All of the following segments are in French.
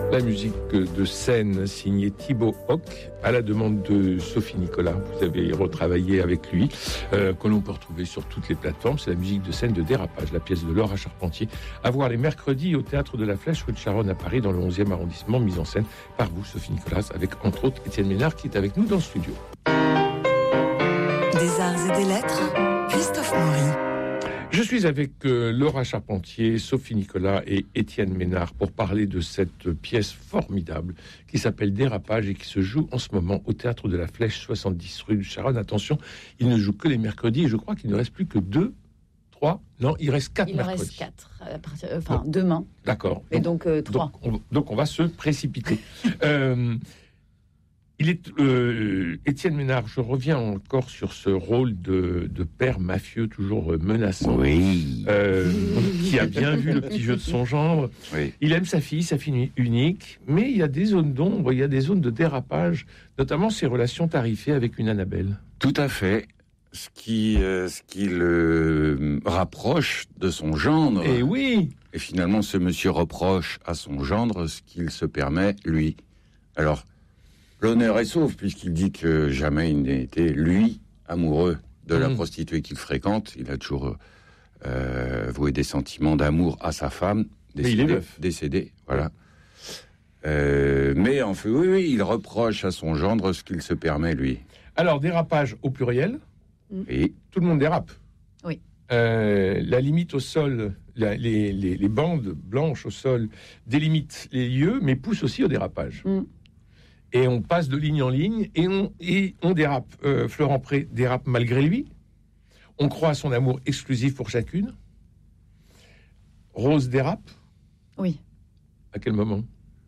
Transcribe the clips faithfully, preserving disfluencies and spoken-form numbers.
La musique de scène signée Thibaut Hoc à la demande de Sophie Nicolas. Vous avez retravaillé avec lui, euh, que l'on peut retrouver sur toutes les plateformes. C'est la musique de scène de Dérapage, la pièce de Laura Charpentier, à voir les mercredis au Théâtre de la Flèche, rue de Charonne à Paris, dans le onzième arrondissement, mise en scène par vous, Sophie Nicolas, avec entre autres Étienne Ménard qui est avec nous dans le studio. Des arts et des lettres, Christophe Maury. Je suis avec euh, Laura Charpentier, Sophie Nicolas et Étienne Ménard pour parler de cette pièce formidable qui s'appelle Dérapage et qui se joue en ce moment au Théâtre de la Flèche, soixante-dix rue de Charonne. Attention, il ne joue que les mercredis et je crois qu'il ne reste plus que deux, trois, non, il reste quatre il mercredis. Il reste quatre, euh, partir, euh, enfin bon. demain. D'accord. Et donc, donc euh, trois. Donc on, donc on va se précipiter. euh, Il est euh, Étienne Ménard, je reviens encore sur ce rôle de, de père mafieux toujours menaçant, oui. euh, qui a bien vu le petit jeu de son gendre. Oui. Il aime sa fille, sa fille unique, mais il y a des zones d'ombre, il y a des zones de dérapage, notamment ses relations tarifées avec une Annabelle. Tout à fait. Ce qui, euh, ce qui le rapproche de son gendre. Et oui. Et finalement, ce monsieur reproche à son gendre ce qu'il se permet, lui. Alors, l'honneur est sauf, puisqu'il dit que jamais il n'a été, lui, amoureux de la mmh. prostituée qu'il fréquente. Il a toujours euh, voué des sentiments d'amour à sa femme, décédée. décédée voilà. Euh, mais en fait, oui, oui, il reproche à son gendre ce qu'il se permet, lui. Alors, dérapage au pluriel. Oui. Tout le monde dérape. Oui. Euh, la limite au sol, la, les, les, les bandes blanches au sol délimitent les lieux, mais poussent aussi au dérapage. Mmh. Et on passe de ligne en ligne et on, et on dérape. Euh, Florent Pré dérape malgré lui. On croit à son amour exclusif pour chacune. Rose dérape. Oui. À quel moment?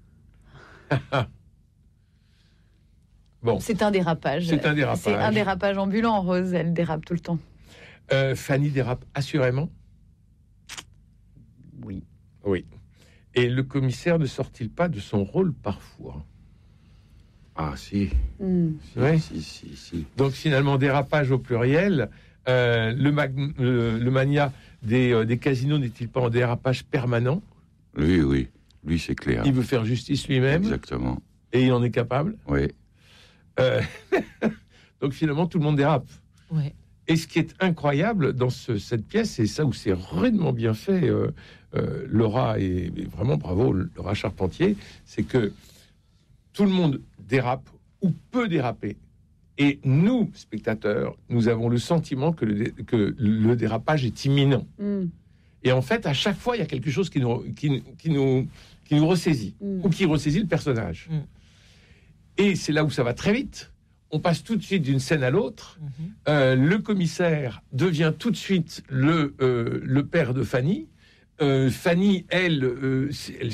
Bon. C'est un dérapage. C'est un dérapage. C'est un dérapage ambulant, Rose. Elle dérape tout le temps. Euh, Fanny dérape assurément. Oui. Oui. Et le commissaire ne sort-il pas de son rôle parfois? Ah, si. Mm. si, ouais. si, si, si. Donc, finalement, dérapage au pluriel. Euh, le, mag- le, le mania des, euh, des casinos n'est-il pas en dérapage permanent? Oui, oui. Lui, c'est clair. Il veut faire justice lui-même. Exactement. Et il en est capable. Oui. Euh, donc, finalement, tout le monde dérape. Ouais. Et ce qui est incroyable dans ce, cette pièce, c'est ça où c'est rudement bien fait, euh, euh, Laura, et, et vraiment bravo, Laura Charpentier, c'est que tout le monde dérape ou peut déraper. Et nous, spectateurs, nous avons le sentiment que le, que le dérapage est imminent. Mm. Et en fait, à chaque fois, il y a quelque chose qui nous, qui, qui nous, qui nous ressaisit, mm. ou qui ressaisit le personnage. Mm. Et c'est là où ça va très vite. On passe tout de suite d'une scène à l'autre. Mm-hmm. Euh, le commissaire devient tout de suite le, euh, le père de Fanny. Euh, Fanny, elle... Euh, elle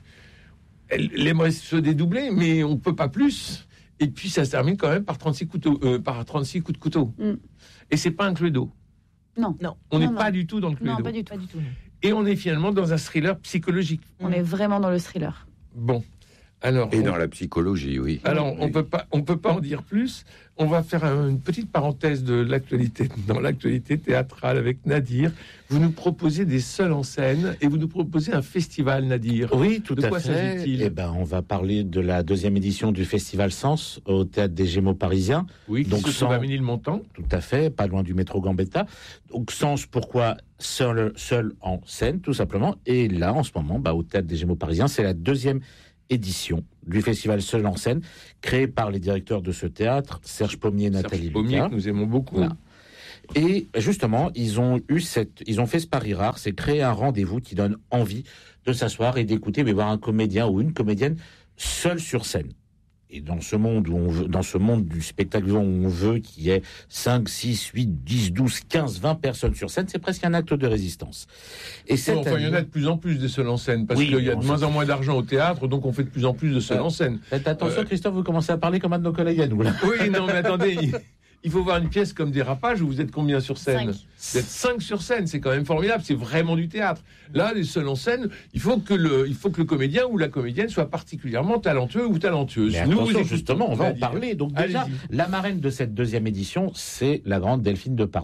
Elle aimerait se dédoubler, mais on ne peut pas plus. Et puis, ça se termine quand même par trente-six, couteaux, euh, par trente-six coups de couteau. Mm. Et ce n'est pas un Cluedo. Non. non. On n'est non, pas non. du tout dans le Cluedo. Non, pas du tout. Pas du tout non. Et on est finalement dans un thriller psychologique. On mm. est vraiment dans le thriller. Bon. Alors, Et on... dans la psychologie, oui. Alors, oui. on peut pas, on peut pas en dire plus. On va faire un, une petite parenthèse de l'actualité, dans l'actualité théâtrale avec Nadir. Vous nous proposez des seuls en scène et vous nous proposez un festival, Nadir. Oui, tout de à quoi fait. s'agit-il? Eh ben, on va parler de la deuxième édition du Festival Sens au Théâtre des Gémeaux parisiens. Oui, qui donc se trouve à Ménilmontant. Tout à fait, pas loin du métro Gambetta. Donc Sens, pourquoi seul, seul en scène, tout simplement. Et là, en ce moment, bah, au Théâtre des Gémeaux parisiens, c'est la deuxième édition du festival Seul en scène, créé par les directeurs de ce théâtre, Serge Pommier et Nathalie Serge Pommier, Lucas. que nous aimons beaucoup. Voilà. Et justement, ils ont eu cette, ils ont fait ce pari rare, c'est créer un rendez-vous qui donne envie de s'asseoir et d'écouter, mais voir un comédien ou une comédienne seul sur scène. Et dans ce monde où on veut, dans ce monde du spectacle où on veut qu'il y ait cinq, six, huit, dix, douze, quinze, vingt personnes sur scène, c'est presque un acte de résistance. Et cette bon, enfin, année... il y en a de plus en plus des seuls en scène, parce oui, qu'il y a bon, de moins en moins d'argent au théâtre, donc on fait de plus en plus de seuls euh, en scène. Faites attention, euh... Christophe, vous commencez à parler comme un de nos collègues à nous, là. Oui, non, mais attendez... Il faut voir une pièce comme Dérapage où vous êtes combien sur scène? Cinq. Vous êtes cinq sur scène, c'est quand même formidable, c'est vraiment du théâtre. Là, les seuls en scène, il faut que le, il faut que le comédien ou la comédienne soit particulièrement talentueux ou talentueuse. Mais Nous, attention, justement, on va en parler. Donc déjà, allez-y. la marraine de cette deuxième édition, c'est la grande Delphine Depardieu.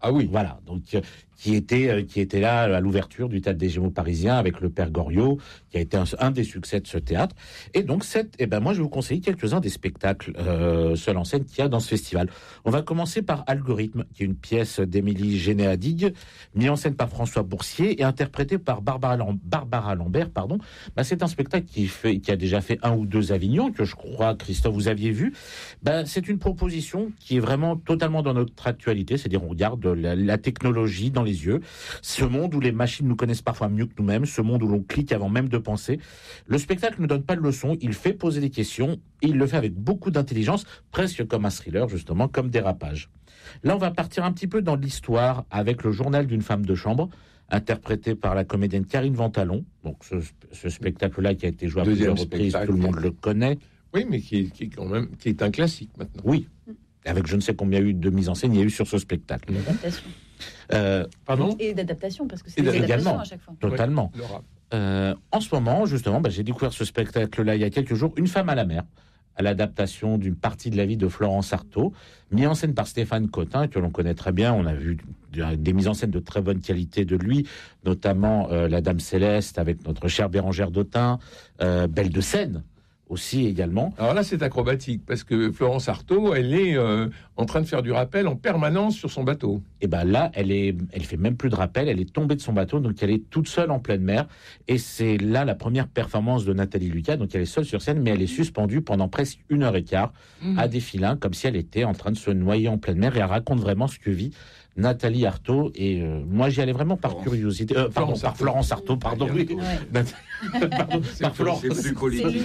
Ah oui. Voilà, donc euh, qui était euh, qui était là à l'ouverture du Théâtre des Gémeaux parisien avec le Père Goriot, qui a été un, un des succès de ce théâtre. Et donc cette, eh ben moi je vais vous conseiller quelques-uns des spectacles euh, seuls en scène qu'il y a dans ce festival. On va commencer par Algorithme, qui est une pièce d'Émilie Géné-Hadig, mise en scène par François Boursier et interprétée par Barbara, Lam- Barbara Lambert, pardon. Bah, c'est un spectacle qui fait qui a déjà fait un ou deux Avignon, que je crois Christophe vous aviez vu. Bah, c'est une proposition qui est vraiment totalement dans notre actualité, c'est-à-dire on regarde la, la technologie dans les yeux, ce monde où les machines nous connaissent parfois mieux que nous-mêmes, ce monde où l'on clique avant même de penser. Le spectacle ne donne pas de leçons, il fait poser des questions, et il le fait avec beaucoup d'intelligence, presque comme un thriller justement, comme Dérapage. Là, on va partir un petit peu dans l'histoire avec le journal d'une femme de chambre, interprété par la comédienne Karine Ventalon. Donc ce, ce spectacle-là qui a été joué à Deuxième plusieurs reprises, spectacle. tout le monde le connaît. Oui, mais qui est, qui est quand même qui est un classique maintenant. Oui, avec je ne sais combien il y a eu de mise en scène, il y a eu sur ce spectacle. D'adaptation. Euh, Pardon. Et d'adaptation, parce que Et c'est des d'adaptation. adaptations à chaque fois. totalement. Ouais, Laura. Euh, en ce moment, justement, bah, j'ai découvert ce spectacle-là il y a quelques jours, Une femme à la mer, à l'adaptation d'une partie de la vie de Florence Artaud, mis en scène par Stéphane Cotin, que l'on connaît très bien. On a vu des mises en scène de très bonne qualité de lui, notamment euh, La Dame Céleste avec notre chère Bérangère Dautin, euh, Belle de Seine aussi également. Alors là, c'est acrobatique parce que Florence Artaud, elle est euh, en train de faire du rappel en permanence sur son bateau. Et ben là, elle est, elle fait même plus de rappel, elle est tombée de son bateau, donc elle est toute seule en pleine mer. Et c'est là la première performance de Nathalie Lucas, donc elle est seule sur scène, mais elle est suspendue pendant presque une heure et quart Mmh. à des filins, comme si elle était en train de se noyer en pleine mer. Et elle raconte vraiment ce que vit Nathalie Artaud. Et euh, moi, j'y allais vraiment par Florence. curiosité. Euh, pardon, Florence par Artaud. Florence Artaud, pardon. Oui. Ouais. Pardon, par Florence. C'est plus politique.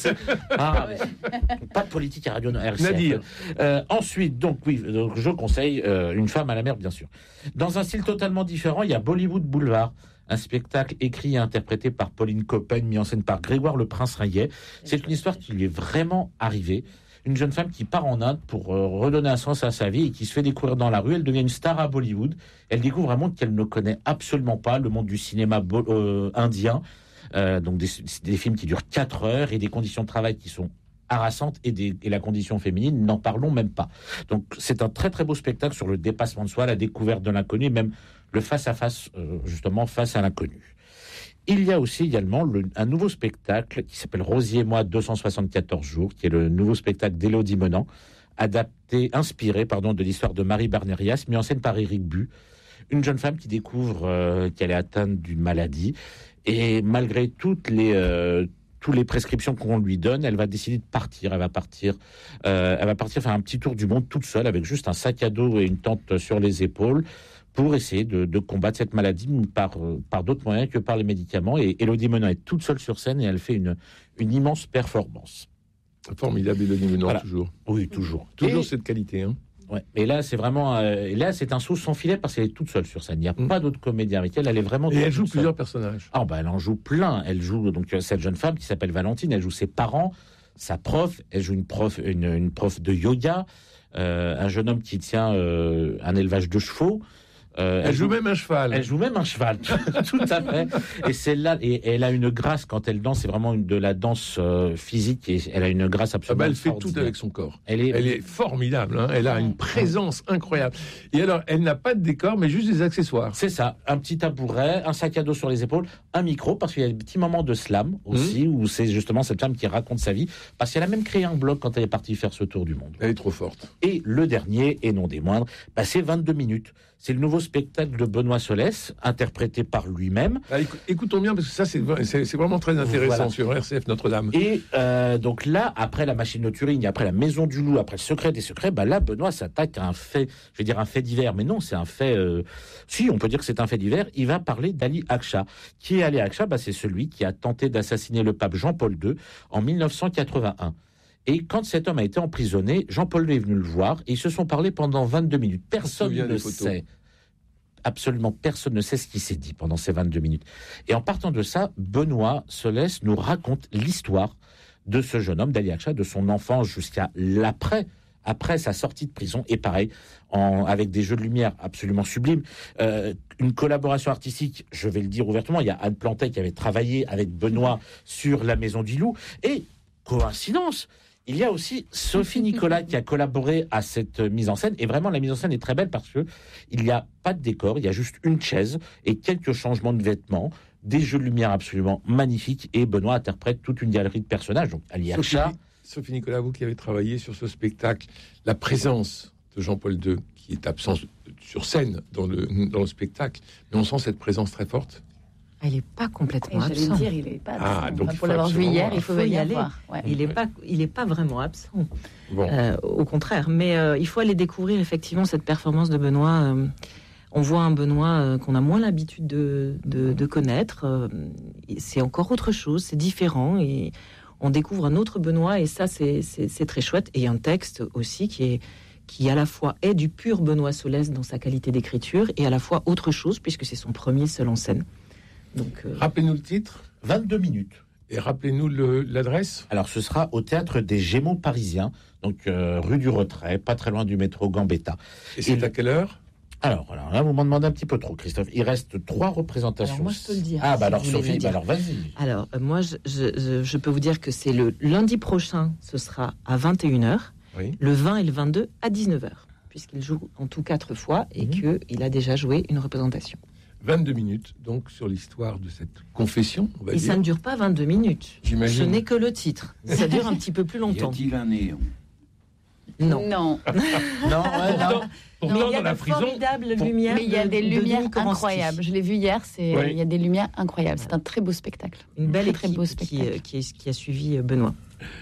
Ah, pas de politique à Radio R C F. Nadir. Euh, ensuite, donc oui, donc je conseille euh, Une femme à la mer, bien sûr. Dans un style totalement différent, il y a Bollywood Boulevard, un spectacle écrit et interprété par Pauline Coppen, mis en scène par Grégoire Le Prince-Ringuet. C'est une histoire qui lui est vraiment arrivée. Une jeune femme qui part en Inde pour euh, redonner un sens à sa vie et qui se fait découvrir dans la rue. Elle devient une star à Bollywood. Elle découvre un monde qu'elle ne connaît absolument pas, le monde du cinéma bo- euh, indien. Euh, donc des, des films qui durent quatre heures et des conditions de travail qui sont harassantes et, des, et la condition féminine, n'en parlons même pas. Donc c'est un très très beau spectacle sur le dépassement de soi, la découverte de l'inconnu, même le face-à-face, euh, justement, face à l'inconnu. Il y a aussi également le, un nouveau spectacle qui s'appelle Rosier et moi deux cent soixante-quatorze jours, qui est le nouveau spectacle d'Élodie Menant, adapté, inspiré pardon, de l'histoire de Marie Barnérias, mis en scène par Éric Bu, une jeune femme qui découvre euh, qu'elle est atteinte d'une maladie, et malgré toutes les... Euh, toutes les prescriptions qu'on lui donne, elle va décider de partir. Elle va partir, euh, elle va partir faire un petit tour du monde toute seule avec juste un sac à dos et une tente sur les épaules pour essayer de, de combattre cette maladie par, par d'autres moyens que par les médicaments. Et Élodie Menant est toute seule sur scène et elle fait une, une immense performance. Formidable, Élodie Menant, Voilà. toujours. Oui, toujours. Toujours Et, cette qualité. Hein. ouais, et là, c'est vraiment, euh, et là, c'est un saut sans filet parce qu'elle est toute seule sur scène. Il n'y a Mm. pas d'autres comédiens avec elle. Elle est vraiment Et toute elle joue seule. plusieurs personnages. Ah bah elle en joue plein. Elle joue donc euh, cette jeune femme qui s'appelle Valentine. Elle joue ses parents, sa prof. Elle joue une prof, une, une prof de yoga, euh, un jeune homme qui tient euh, un élevage de chevaux. Euh, Elle joue même un cheval. Elle joue même un cheval, tout à fait. Et c'est là, et elle a une grâce quand elle danse. C'est vraiment une, de la danse euh, physique et elle a une grâce Ah absolument. bah, elle fait tout extraordinaire. avec son corps. Elle est, Elle est formidable. Hein. Elle a une présence incroyable. Et alors, elle n'a pas de décor, mais juste des accessoires. C'est ça, un petit tabouret, un sac à dos sur les épaules, un micro, parce qu'il y a des petits moments de slam aussi, où c'est justement cette femme qui raconte sa vie, parce qu'elle a même créé un blog quand elle est partie faire ce tour du monde. Elle est trop forte. Et le dernier, et non des moindres, bah c'est vingt-deux minutes. C'est le nouveau spectacle de Benoît Solès, interprété par lui-même. Ah, écou- écoutons bien, parce que ça, c'est, c'est, c'est vraiment très intéressant Voilà. sur R C F Notre-Dame. Et euh, donc là, après la machine de Turing, après la maison du loup, après le secret des secrets, bah là, Benoît s'attaque à un fait, je vais dire un fait divers, mais non, c'est un fait, euh, si, on peut dire que c'est un fait divers. Il va parler d'Ali Akcha. Qui est Ali Akcha? Bah, c'est celui qui a tenté d'assassiner le pape Jean-Paul deux en mille neuf cent quatre-vingt-un. Et quand cet homme a été emprisonné, Jean-Paul deux est venu le voir et ils se sont parlé pendant vingt-deux minutes. Personne souvient ne des photos. sait. Absolument personne ne sait ce qui s'est dit pendant ces vingt-deux minutes. Et en partant de ça, Benoît Solès nous raconte l'histoire de ce jeune homme, d'Ali Akcha, de son enfance jusqu'à l'après, après sa sortie de prison. Et pareil, en, avec des jeux de lumière absolument sublimes. Euh, une collaboration artistique, je vais le dire ouvertement, il y a Anne Plantet qui avait travaillé avec Benoît sur La Maison du Loup. Et, coïncidence, Il y a aussi Sophie Nicolas qui a collaboré à cette mise en scène. Et vraiment, la mise en scène est très belle parce que il n'y a pas de décor, il y a juste une chaise et quelques changements de vêtements, des jeux de lumière absolument magnifiques. Et Benoît interprète toute une galerie de personnages. Donc, Aliaksha. Sophie, Sophie Nicolas, vous qui avez travaillé sur ce spectacle, la présence de Jean-Paul deux, qui est absent sur scène dans le, dans le spectacle, mais on sent cette présence très forte. Il n'est pas complètement Et j'allais absent. dire, il est pas. Ah, absent. donc Enfin, il pour faut l'avoir vu absolument- hier, il il faut faut y venir aller. voir. Ouais. Il n'est pas, il est pas vraiment absent. Bon. Euh, au contraire, mais euh, il faut aller découvrir effectivement cette performance de Benoît. Euh, on voit un Benoît euh, qu'on a moins l'habitude de, de, de connaître. Euh, c'est encore autre chose, c'est différent et on découvre un autre Benoît et ça c'est, c'est, c'est très chouette. Et un texte aussi qui est qui à la fois est du pur Benoît Solès dans sa qualité d'écriture et à la fois autre chose puisque c'est son premier seul en scène. Donc, euh, Rappelez-nous le titre vingt-deux minutes. et rappelez-nous le- l'adresse. Alors, ce sera au Théâtre des Gémeaux parisiens, donc euh, rue du Retrait, pas très loin du métro Gambetta. Et c'est Et- à quelle heure? Alors, alors là, vous m'en demandez un petit peu trop, Christophe. Il reste trois représentations. Alors, moi, je peux le dire, Ah, si bah alors, vous voulez Sophie, le bah dire. alors vas-y. Alors, euh, moi, je, je- je- je peux vous dire que c'est le lundi prochain, ce sera à vingt et une heures, Oui. le vingt et le vingt-deux à dix-neuf heures, puisqu'il joue en tout quatre fois et Mhm. qu'il a déjà joué une représentation. vingt-deux minutes, donc, sur l'histoire de cette confession, on va Et dire. ça ne dure pas vingt-deux minutes. J'imagine. Ce n'est que le titre. Ça dure un petit peu plus Y longtemps. a-t-il un néon? Non. Non, Non, ouais, non. Pourtant, pourtant, il y a dans la de prison, formidables pour- lumières. mais il y a de- des de lumières Denis Koransky. incroyables. Je l'ai vu hier, c'est Oui. il y a des lumières incroyables. C'est un très beau spectacle. Une belle Très, très équipe beau qui, spectacle. euh, qui, est- qui a suivi euh, Benoît.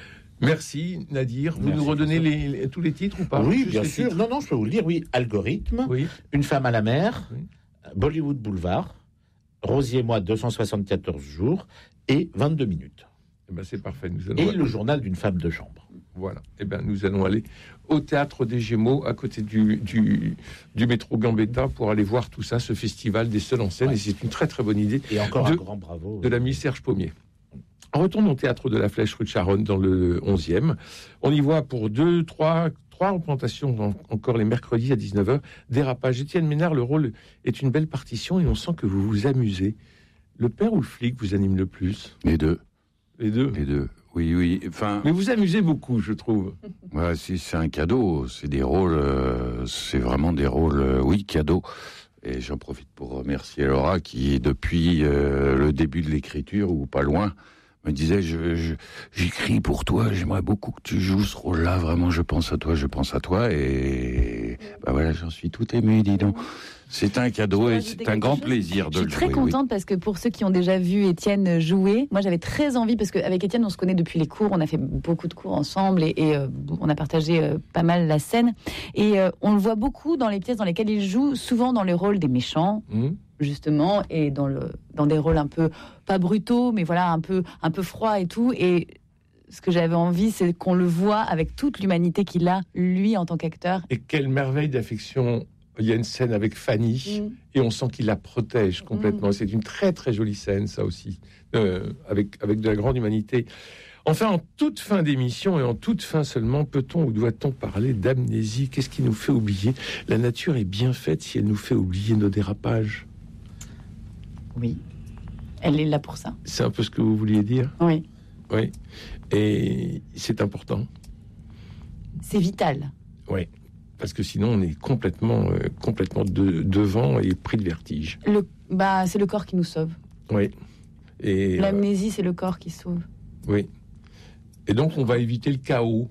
merci Nadir. Vous Merci, nous redonnez les, les- tous les titres ou pas? Oui, Juste bien les sûr. titres. Non, non, je peux vous le dire. Oui, Algorithme, Oui. Une femme à la mer, Oui. Bollywood Boulevard, Rosier et moi, deux cent soixante-quatorze jours et vingt-deux minutes. Eh ben, c'est parfait. Nous allons. Et le journal d'une femme de chambre. Voilà. Eh ben, nous allons aller au Théâtre des Gémeaux, à côté du, du, du métro Gambetta, pour aller voir tout ça, ce festival des seuls en scène. Ouais. Et c'est une très très bonne idée Et encore De- un grand bravo. de l'ami Serge Pommier. On retourne au Théâtre de la Flèche, rue de Charonne, dans le onzième. On y voit pour deux, trois, trois représentations, en- encore les mercredis à dix-neuf heures. Dérapage. Étienne Ménard, le rôle est une belle partition et on sent que vous vous amusez. Le père ou le flic vous anime le plus? Les deux. Les deux. Les deux. Oui, oui. Enfin, Mais vous amusez beaucoup, je trouve. ouais, si c'est un cadeau, c'est des rôles, euh, c'est vraiment des rôles, euh, oui, cadeaux. Et j'en profite pour remercier Laura qui, depuis euh, le début de l'écriture, ou pas loin, me disait je, je- j'écris pour toi, j'aimerais beaucoup que tu joues ce rôle-là, vraiment, je pense à toi, je pense à toi. Et bah voilà, j'en suis tout ému, dis donc. C'est un cadeau et c'est un grand plaisir de Je suis le très jouer. oui. contente parce que pour ceux qui ont déjà vu Étienne jouer, moi j'avais très envie, parce qu'avec Étienne on se connaît depuis les cours, on a fait beaucoup de cours ensemble et, et, euh, on a partagé euh, pas mal la scène. Et euh, on le voit beaucoup dans les pièces dans lesquelles il joue, souvent dans le rôle des méchants, Hum justement, et dans, le, dans des rôles un peu, pas brutaux, mais voilà, un peu, un peu froids et tout. Et ce que j'avais envie, c'est qu'on le voit avec toute l'humanité qu'il a, lui, en tant qu'acteur. Et quelle merveille d'affection. Il y a une scène avec Fanny Mm. et on sent qu'il la protège complètement. C'est une très très jolie scène, ça aussi, euh, avec, avec de la grande humanité. Enfin, en toute fin d'émission et en toute fin seulement, peut-on ou doit-on parler d'amnésie? Qu'est-ce qui nous fait oublier? La nature est bien faite si elle nous fait oublier nos dérapages. Oui. Elle est là pour ça. C'est un peu ce que vous vouliez dire? Oui. Oui. Et c'est important. C'est vital. Oui. Parce que sinon, on est complètement, euh, complètement de- devant et pris de vertige. Le, bah, c'est le corps qui nous sauve. Oui. Et, euh, L'amnésie, c'est le corps qui sauve. oui. Et donc, on va éviter le chaos.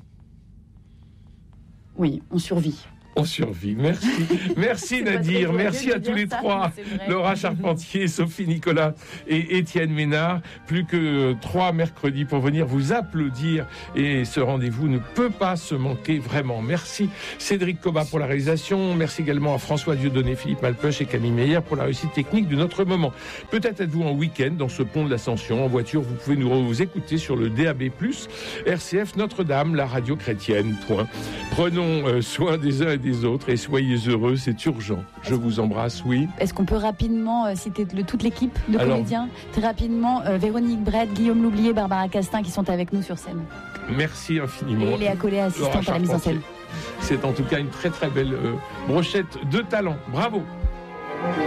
Oui, on survit. On survit. Merci. Merci C'est pas très Nadir. joyeux Merci de à tous dire les ça, trois. mais c'est vrai. Laura Charpentier, Sophie Nicolas et Étienne Ménard. Plus que trois mercredis pour venir vous applaudir. Et ce rendez-vous ne peut pas se manquer vraiment. Merci Cédric Cobat pour la réalisation. Merci également à François Dieudonné, Philippe Malpeuch et Camille Meyer pour la réussite technique de notre moment. Peut-être êtes-vous en week-end dans ce pont de l'Ascension. En voiture, vous pouvez nous vous écouter sur le D A B plus, R C F Notre-Dame, la radio chrétienne. Point. Prenons euh, soin des uns et des autres et soyez heureux, c'est urgent. Je vous embrasse, oui. Est-ce qu'on peut rapidement euh, citer le- toute l'équipe de Alors- comédiens? Très rapidement, euh, Véronique Brett, Guillaume Loublier, Barbara Castin qui sont avec nous sur scène. Merci infiniment. Et Léa Collet, assistante Laura à la mise en scène. Charpentier. C'est en tout cas une très très belle euh, brochette de talent. Bravo.